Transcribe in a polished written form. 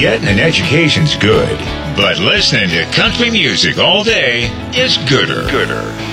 Getting an education's good, but listening to country music all day is gooder.